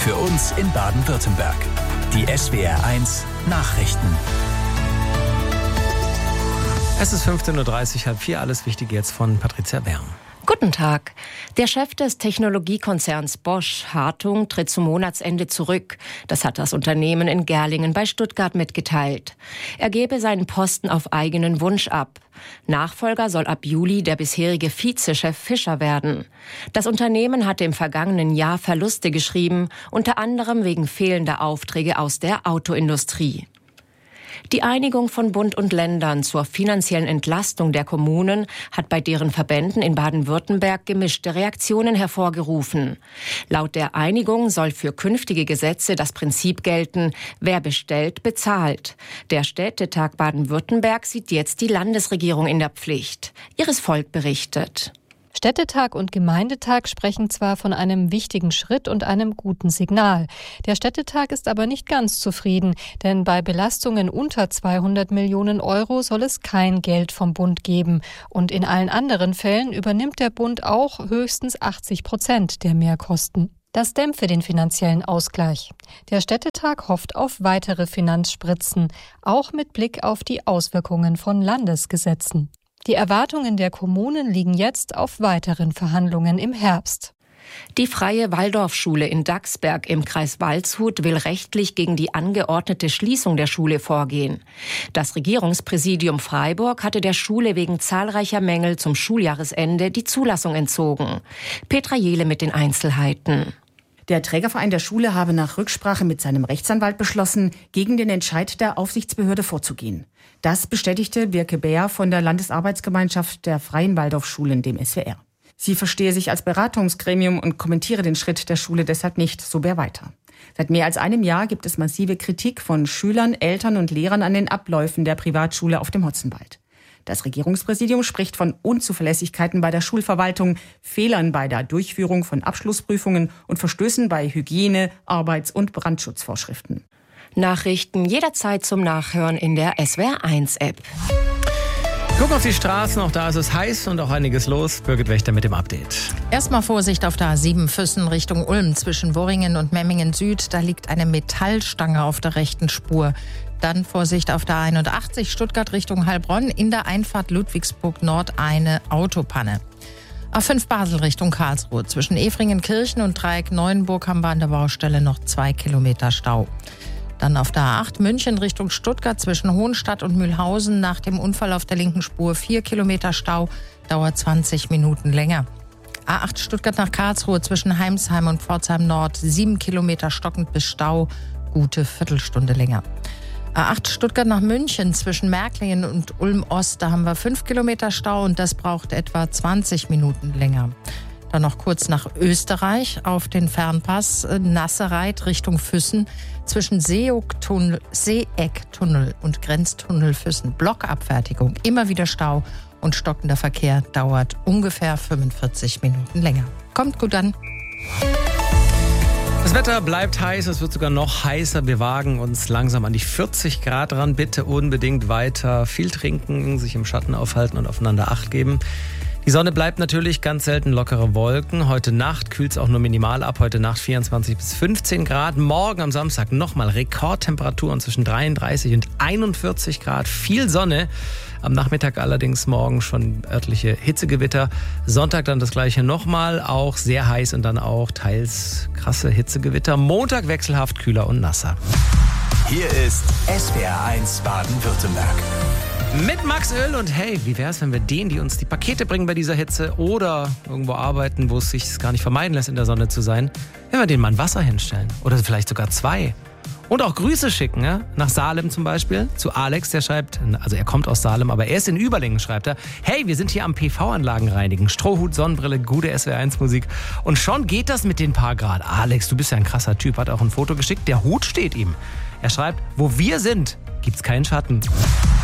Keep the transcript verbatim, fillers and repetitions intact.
für uns in Baden-Württemberg. Die S W R eins Nachrichten. Es ist fünfzehn Uhr dreißig, halb vier, alles Wichtige jetzt von Patricia Bern. Guten Tag. Der Chef des Technologiekonzerns Bosch, Hartung, tritt zum Monatsende zurück. Das hat das Unternehmen in Gerlingen bei Stuttgart mitgeteilt. Er gebe seinen Posten auf eigenen Wunsch ab. Nachfolger soll ab Juli der bisherige Vizechef Fischer werden. Das Unternehmen hatte im vergangenen Jahr Verluste geschrieben, unter anderem wegen fehlender Aufträge aus der Autoindustrie. Die Einigung von Bund und Ländern zur finanziellen Entlastung der Kommunen hat bei deren Verbänden in Baden-Württemberg gemischte Reaktionen hervorgerufen. Laut der Einigung soll für künftige Gesetze das Prinzip gelten, wer bestellt, bezahlt. Der Städtetag Baden-Württemberg sieht jetzt die Landesregierung in der Pflicht. Ihres Volk berichtet. Städtetag und Gemeindetag sprechen zwar von einem wichtigen Schritt und einem guten Signal. Der Städtetag ist aber nicht ganz zufrieden, denn bei Belastungen unter zweihundert Millionen Euro soll es kein Geld vom Bund geben. Und in allen anderen Fällen übernimmt der Bund auch höchstens achtzig Prozent der Mehrkosten. Das dämpfe den finanziellen Ausgleich. Der Städtetag hofft auf weitere Finanzspritzen, auch mit Blick auf die Auswirkungen von Landesgesetzen. Die Erwartungen der Kommunen liegen jetzt auf weiteren Verhandlungen im Herbst. Die Freie Waldorfschule in Dachsberg im Kreis Waldshut will rechtlich gegen die angeordnete Schließung der Schule vorgehen. Das Regierungspräsidium Freiburg hatte der Schule wegen zahlreicher Mängel zum Schuljahresende die Zulassung entzogen. Petra Jehle mit den Einzelheiten. Der Trägerverein der Schule habe nach Rücksprache mit seinem Rechtsanwalt beschlossen, gegen den Entscheid der Aufsichtsbehörde vorzugehen. Das bestätigte Birke Bär von der Landesarbeitsgemeinschaft der Freien Waldorfschulen, dem S W R. Sie verstehe sich als Beratungsgremium und kommentiere den Schritt der Schule deshalb nicht, so Bär weiter. Seit mehr als einem Jahr gibt es massive Kritik von Schülern, Eltern und Lehrern an den Abläufen der Privatschule auf dem Hotzenwald. Das Regierungspräsidium spricht von Unzuverlässigkeiten bei der Schulverwaltung, Fehlern bei der Durchführung von Abschlussprüfungen und Verstößen bei Hygiene-, Arbeits- und Brandschutzvorschriften. Nachrichten jederzeit zum Nachhören in der S W R eins App. Guck auf die Straßen, auch da ist es heiß und auch einiges los. Birgit Wächter mit dem Update. Erstmal Vorsicht auf der A sieben Füssen Richtung Ulm zwischen Worringen und Memmingen Süd. Da liegt eine Metallstange auf der rechten Spur. Dann Vorsicht auf der A einundachtzig Stuttgart Richtung Heilbronn. In der Einfahrt Ludwigsburg Nord eine Autopanne. A fünf Basel Richtung Karlsruhe. Zwischen Efringenkirchen und Dreieck Neuenburg haben wir an der Baustelle noch zwei Kilometer Stau. Dann auf der A acht München Richtung Stuttgart zwischen Hohenstadt und Mühlhausen. Nach dem Unfall auf der linken Spur vier Kilometer Stau, dauert zwanzig Minuten länger. A acht Stuttgart nach Karlsruhe zwischen Heimsheim und Pforzheim Nord. sieben Kilometer stockend bis Stau, gute Viertelstunde länger. A acht Stuttgart nach München zwischen Märklingen und Ulm Ost. Da haben wir fünf Kilometer Stau und das braucht etwa zwanzig Minuten länger. Dann noch kurz nach Österreich auf den Fernpass Nassereit Richtung Füssen zwischen Seeecktunnel, Seeecktunnel und Grenztunnel Füssen. Blockabfertigung, immer wieder Stau und stockender Verkehr dauert ungefähr fünfundvierzig Minuten länger. Kommt gut an. Das Wetter bleibt heiß, es wird sogar noch heißer. Wir wagen uns langsam an die vierzig Grad ran. Bitte unbedingt weiter viel trinken, sich im Schatten aufhalten und aufeinander Acht geben. Die Sonne bleibt natürlich, ganz selten lockere Wolken. Heute Nacht kühlt es auch nur minimal ab. Heute Nacht vierundzwanzig bis fünfzehn Grad. Morgen am Samstag nochmal Rekordtemperaturen zwischen dreiunddreißig und einundvierzig Grad. Viel Sonne. Am Nachmittag allerdings morgen schon örtliche Hitzegewitter. Sonntag dann das gleiche nochmal. Auch sehr heiß und dann auch teils krasse Hitzegewitter. Montag wechselhaft kühler und nasser. Hier ist S W R eins Baden-Württemberg. Mit Max Öl und hey, wie wär's, wenn wir denen, die uns die Pakete bringen bei dieser Hitze oder irgendwo arbeiten, wo es sich gar nicht vermeiden lässt, in der Sonne zu sein, wenn wir denen mal ein Wasser hinstellen oder vielleicht sogar zwei. Und auch Grüße schicken, ja? Nach Salem zum Beispiel, zu Alex, der schreibt, also er kommt aus Salem, aber er ist in Überlingen, schreibt er, hey, wir sind hier am P V-Anlagen reinigen, Strohhut, Sonnenbrille, gute S W R eins Musik und schon geht das mit den paar Grad. Alex, du bist ja ein krasser Typ, hat auch ein Foto geschickt, der Hut steht ihm. Er schreibt, wo wir sind, gibt's keinen Schatten.